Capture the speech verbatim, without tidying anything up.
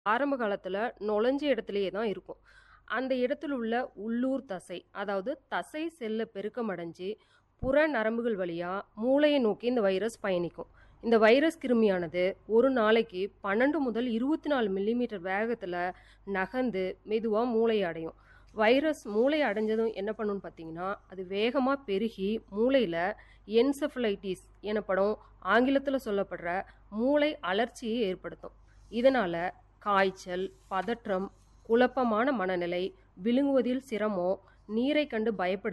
ஆரம்ப காலத்துல நுழைஞ்ச இடத்திலேயே தான் இருக்கும். அந்த இடத்துல உள்ள உள்ளூர் தசை, அதாவது தசை செல்ல பெருக்கமடைஞ்சு, புற நரம்புகள் வழியா மூளையை நோக்கி இந்த வைரஸ் பயணிக்கும். இந்த வைரஸ் கிருமியானது ஒரு நாளைக்கு பன்னிரண்டு முதல் இருபத்தி நான்கு மில்லிமீட்டர் வேகத்துல நகர்ந்து மெதுவா மூளையை அடையும். வைரஸ் மூளையை அடைஞ்சதும் என்ன பண்ணும்னு பார்த்தீங்கன்னா, அது வேகமா பெருகி மூளையில என்செஃபலைட்டிஸ் எனப்படும் ஆங்கிலத்துல சொல்லப்படுற மூளை அழற்சியை ஏற்படுத்தும். இதனால காய்ச்சல், பதற்றம், குழப்பமான மனநிலை, விழுங்குவதில் சிரமம், நீரைக் கண்டு பயப்படுதல்